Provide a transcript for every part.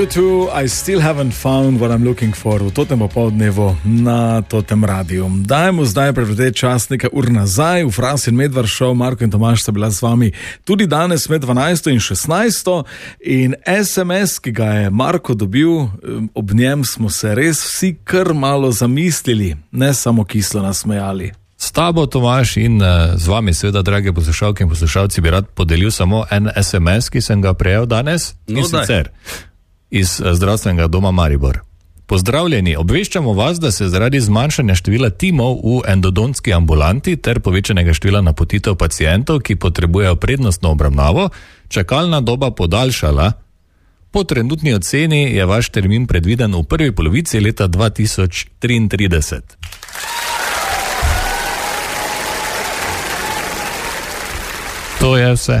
I still haven't found what I'm looking for v totem popoldnevu na totem radiju. Dajmo zdaj prevzeti čas nekaj ur nazaj v Fras in Medvard show. Marko in Tomaž sta bila z vami tudi danes med 12 in 16 in SMS, ki ga je Marko dobil, ob njem smo se res vsi kar malo zamislili, ne samo kislo nasmejali. S tabo, Tomaž, in z vami seveda, drage poslušalke in poslušalci, bi rad podelil samo en SMS, ki sem ga prejel danes, in sicer iz zdravstvenega doma Maribor. Pozdravljeni, obveščamo vas, da se zaradi zmanjšanja števila timov v endodontski ambulanti ter povečanega števila napotitev pacientov, ki potrebujejo prednostno obravnavo, čakalna doba podaljšala. Po trenutni oceni je vaš termin predviden v prvi polovici leta 2033. To je vse.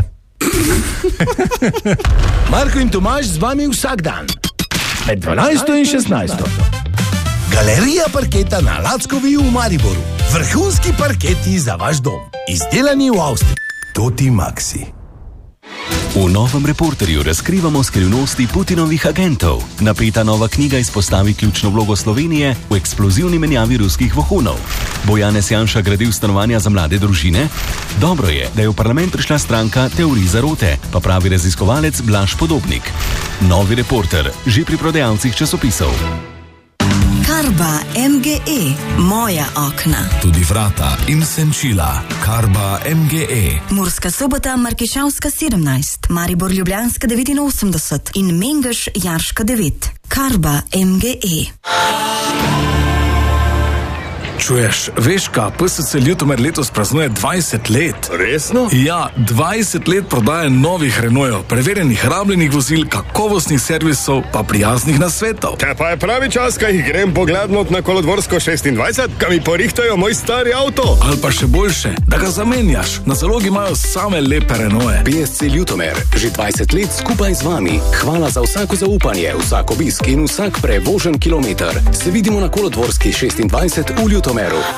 Marko in Tomaž z vami vsak dan med 12 in 16. Galerija parketa na Lackovi v Mariboru. Vrhunski parketi za vaš dom. Izdelani v Avstriji. Toti Maxi. V novem Reporterju razkrivamo skrivnosti Putinovih agentov. Napeta nova knjiga izpostavi ključno vlogo Slovenije v eksplozivni menjavi ruskih vohunov. Bo Janez Janša gradil stanovanja za mlade družine? Dobro je, da je v parlament prišla stranka teorij zarote, pa pravi raziskovalec Blaž Podobnik. Novi Reporter, že pri prodajalcih časopisov. Karba MGE, moja okna. Tudi vrata in senčila. Karba MGE. Murska Sobota, Markišavska 17, Maribor Ljubljanska 89 in Mengeš Jarška 9. Karba MGE. Čuješ, veš kaj, PSC Ljutomer letos praznuje 20 let. Resno? Ja, 20 let prodaje novih Renaultov, preverjenih rabljenih vozil, kakovostnih servisov, pa prijaznih nasvetov. Te pa je pravi čas, kaj jih grem poglednot na Kolodvorsko 26, kaj mi porihtajo moj stari avto. Ali pa še boljše, da ga zamenjaš. Na zalogi imajo same lepe Renaultje. PSC Ljutomer, že 20 let skupaj z vami. Hvala za vsako zaupanje, vsak obisk in vsak prevožen kilometer. Se vidimo na Kolodvorski 26 v Ljutomeru.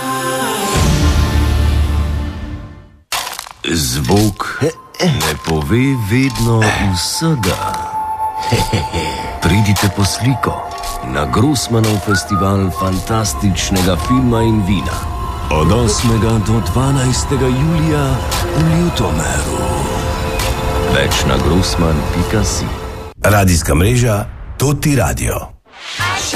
Zvok ne pove vedno vsega. Pridite po sliko na Grossmanov festival fantastičnega filma in vina od 8. do 12. julija v Ljutomeru. Več na grossman.si. Radijska mreža Toti Radio.